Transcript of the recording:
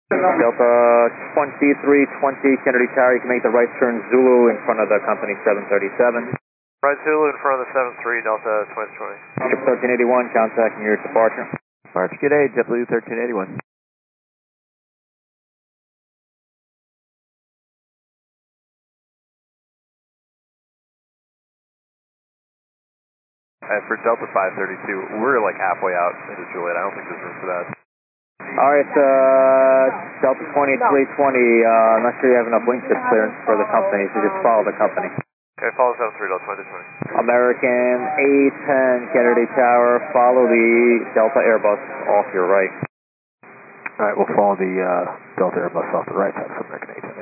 Delta 2320 Kennedy Tower, you can make the right turn Zulu in front of the company 737. Right Zulu in front of the 73, Delta 2020. Ship 1381, contacting your departure. March, good day, JetBlue 1381. For Delta 532, we're like halfway out into Juliet. I don't think there's room for that. Alright, Delta 2320, I'm not sure you have enough wing tip clearance for the company, so just follow the company. Okay, follow 73, Delta 2020. American A10 Kennedy Tower, follow the Delta Airbus off your right. Alright, we'll follow the Delta Airbus off the right side of American A10.